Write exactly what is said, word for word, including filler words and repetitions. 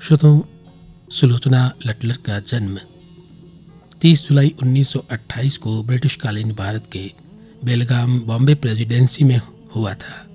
श्रोताओं, सुलोचना लटलर का जन्म तीस जुलाई उन्नीस सौ अट्ठाईस को ब्रिटिश कालीन भारत के बेलगाम बॉम्बे प्रेसिडेंसी में हुआ था।